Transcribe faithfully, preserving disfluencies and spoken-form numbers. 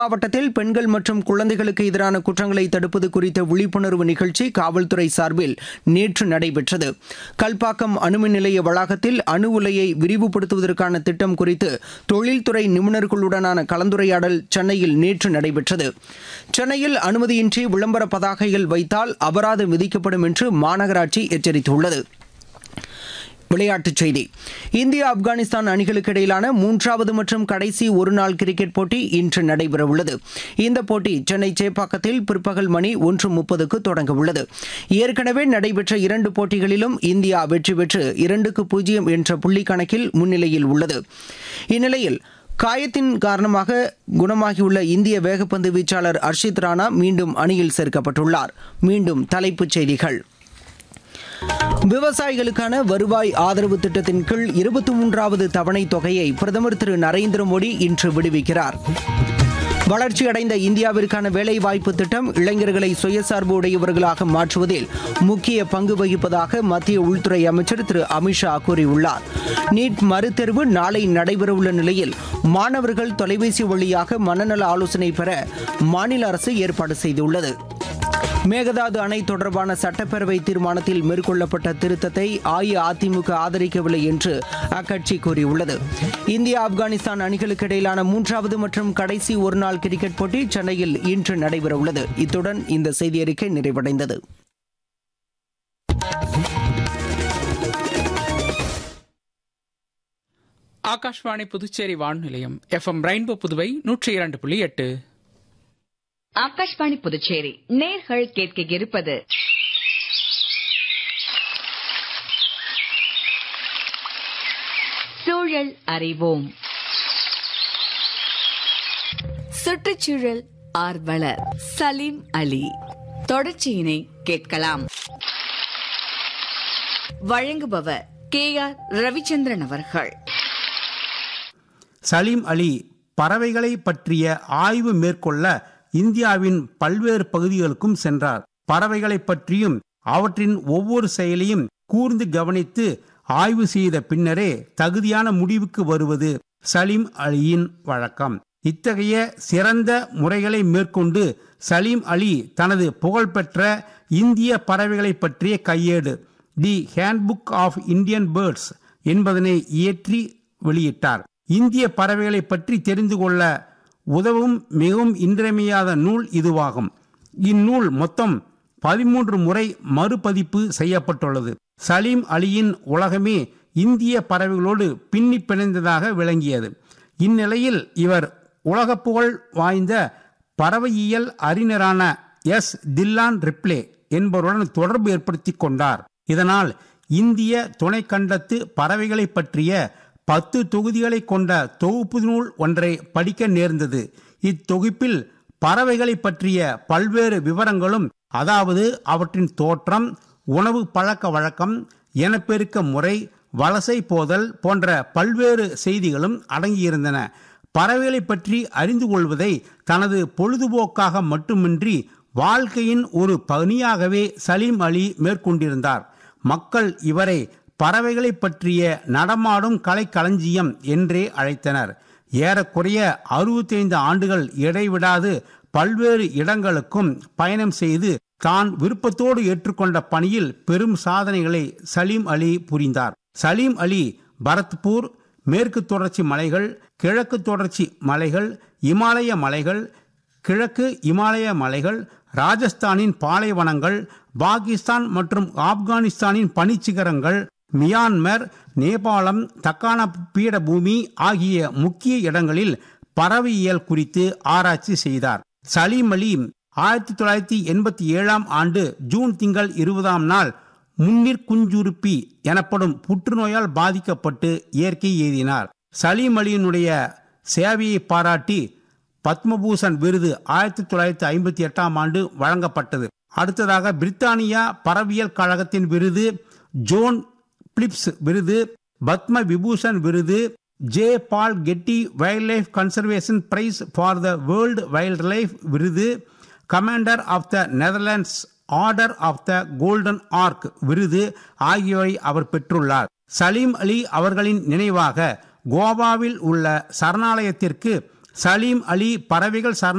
மாவட்டத்தில் பெண்கள் மற்றும் குழந்தைகளுக்கு எதிரான குற்றங்களை தடுப்பது குறித்த விழிப்புணர்வு நிகழ்ச்சி காவல்துறை சார்பில் நேற்று நடைபெற்றது. கல்பாக்கம் அணுமின் நிலைய வளாகத்தில் அணு உலையை விரிவுபடுத்துவதற்கான திட்டம் குறித்து தொழில்துறை நிபுணர்களுடனான கலந்துரையாடல் சென்னையில் நேற்று நடைபெற்றது. சென்னையில் அனுமதியின்றி விளம்பர பதாகைகள் வைத்தால் அபராதம் விதிக்கப்படும் என்று மாநகராட்சி எச்சரித்துள்ளது. விளையாட்டுச் செய்தி. இந்தியா ஆப்கானிஸ்தான் அணிகளுக்கு இடையிலான மூன்றாவது மற்றும் கடைசி ஒருநாள் கிரிக்கெட் போட்டி இன்று நடைபெறவுள்ளது. இந்த போட்டி சென்னை சேப்பாக்கத்தில் பிற்பகல் மணி ஒன்று முப்பதுக்கு தொடங்கவுள்ளது. ஏற்கனவே நடைபெற்ற இரண்டு போட்டிகளிலும் இந்தியா வெற்றி பெற்று இரண்டுக்கு பூஜ்ஜியம் என்ற புள்ளி கணக்கில் முன்னிலையில் உள்ளது. இந்நிலையில் காயத்தின் காரணமாக குணமாகியுள்ள இந்திய வேகப்பந்து வீச்சாளர் அர்ஷித் ராணா மீண்டும் அணியில் சேர்க்கப்பட்டுள்ளார். மீண்டும் தலைப்புச் செய்திகள். விவசாயிகளுக்கான வருவாய் ஆதரவு திட்டத்தின் கீழ் இருபத்தி மூன்றாவது தவணை தொகையை பிரதமர் திரு நரேந்திர மோடி இன்று விடுவிக்கிறார். வளர்ச்சியடைந்த இந்தியாவிற்கான வேலைவாய்ப்பு திட்டம் இளைஞர்களை சுயசார்பு உடையவர்களாக மாற்றுவதில் முக்கிய பங்கு வகிப்பதாக மத்திய உள்துறை அமைச்சர் திரு அமித்ஷா கூறியுள்ளார். நீட் மறுதேர்வு நாளை நடைபெறவுள்ள நிலையில் மாணவர்கள் தொலைபேசி வழியாக மனநல ஆலோசனை பெற மாநில அரசு ஏற்பாடு செய்துள்ளது. மேகதாது அணை தொடர்பான சட்டப்பேரவை தீர்மானத்தில் மேற்கொள்ளப்பட்ட திருத்தத்தை அஇஅதிமுக ஆதரிக்கவில்லை என்று அக்கட்சி கூறியுள்ளது. இந்தியா ஆப்கானிஸ்தான் அணிகளுக்கு இடையிலான மூன்றாவது மற்றும் கடைசி ஒருநாள் கிரிக்கெட் போட்டி சென்னையில் இன்று நடைபெறவுள்ளது. இத்துடன் இந்த செய்தி அறிக்கை நிறைவடைந்தது. ஆகாஷ்வாணி புதுச்சேரி வானொலி நிலையம் எஃப் எம் ரெயின்போ புதுவை நூற்றி இரண்டு புள்ளி எட்டு. ஆகாஷ்வாணி புதுச்சேரி நேர்கள் கேட்க இருப்பது சூழல் அறிவோம். சுற்றுச்சூழல் ஆர்வலர் சலீம் அலி தொடர்ச்சியினை கேட்கலாம். வழங்குபவர் கே ஆர் ரவிச்சந்திரன் அவர்கள். சலீம் அலி பறவைகளை பற்றிய ஆய்வு மேற்கொள்ள இந்தியாவின் பல்வேறு பகுதிகளுக்கும் சென்றார். பறவைகளை பற்றியும் அவற்றின் ஒவ்வொரு செயலையும் கூர்ந்து கவனித்து ஆய்வு செய்த பின்னரே தகுதியான முடிவுக்கு வருவது சலீம் அலியின் வழக்கம். இத்தகைய சிறந்த முறைகளை மேற்கொண்டு சலீம் அலி தனது புகழ்பெற்ற இந்திய பறவைகளை பற்றிய கையேடு தி ஹேண்ட்புக் ஆஃப் இந்தியன் பேர்ட்ஸ் என்பதனை இயற்றி வெளியிட்டார். இந்திய பறவைகளை பற்றி தெரிந்து கொள்ள உதவும் மிகவும் இன்றியமையாத நூல் இதுவாகும். இந்நூல் மொத்தம் பதிமூன்று முறை மறுபதிப்பு செய்யப்பட்டுள்ளது. சலீம் அலியின் உலகமே இந்திய பறவைகளோடு பின்னி பிணைந்ததாக விளங்கியது. இந்நிலையில் இவர் உலக புகழ் வாய்ந்த பறவையியல் அறிஞரான எஸ் தில்லான் ரிப்ளே என்பவருடன் தொடர்பு ஏற்படுத்தி கொண்டார். இதனால் இந்திய துணைக்கண்டத்து பறவைகளை பற்றிய பத்து தொகுதிகளை கொண்ட தொகுப்பு நூல் ஒன்றை படிக்க நேர்ந்தது. இத்தொகுப்பில் பறவைகளை பற்றிய பல்வேறு விவரங்களும், அதாவது அவற்றின் தோற்றம், உணவு பழக்க வழக்கம், இனப்பெருக்க முறை, வலசை போதல் போன்ற பல்வேறு செய்திகளும் அடங்கியிருந்தன. பறவைகளை பற்றி அறிந்து கொள்வதை தனது பொழுதுபோக்காக மட்டுமின்றி வாழ்க்கையின் ஒரு பணியாகவே சலீம் அலி மேற்கொண்டிருந்தார். மக்கள் இவரை பறவைகளை பற்றிய நடமாடும் கலைக்களஞ்சியம் என்றே அழைத்தனர். ஏறக்குறைய அறுபத்தி ஐந்து ஆண்டுகள் இடைவிடாது பல்வேறு இடங்களுக்கும் பயணம் செய்து தான் விருப்பத்தோடு ஏற்றுக்கொண்ட பணியில் பெரும் சாதனைகளை சலீம் அலி புரிந்தார். சலீம் அலி பரத்பூர், மேற்கு தொடர்ச்சி மலைகள், கிழக்கு தொடர்ச்சி மலைகள், இமாலய மலைகள், கிழக்கு இமாலய மலைகள், ராஜஸ்தானின் பாலைவனங்கள், பாகிஸ்தான் மற்றும் ஆப்கானிஸ்தானின் பனிச்சிகரங்கள், மியான்மர், நேபாளம், தக்கான பீடபூமி ஆகிய முக்கிய இடங்களில் பறவையியல் குறித்து ஆராய்ச்சி செய்தார். சலீம் அலி ஆயிரத்தி தொள்ளாயிரத்தி எண்பத்தி ஏழாம் ஆண்டு ஜூன் திங்கள் இருபதாம் நாள் முன்னிற்குஞ்சுருப்பி எனப்படும் புற்றுநோயால் பாதிக்கப்பட்டு இயற்கை எய்தினார். சலீம் அலியினுடைய சேவையை பாராட்டி பத்மபூஷன் விருது ஆயிரத்தி தொள்ளாயிரத்தி ஐம்பத்தி எட்டாம் ஆண்டு வழங்கப்பட்டது. அடுத்ததாக பிரித்தானியா பறவையியல் கழகத்தின் விருது, ஜோன் பிலிப்ஸ் விருது, பத்ம விபூஷன் விருது, ஜே பால் கெட்டி wild life conservation prize for the world wild life விருது, commander of the Netherlands order of the golden arc விருது ஆகியவை அவர் பெற்றுள்ளார். சலீம் அலி அவர்களின் நினைவாக கோவாவில் உள்ள சரணாலயத்திற்கு சலீம் அலி பறவைகள் சரண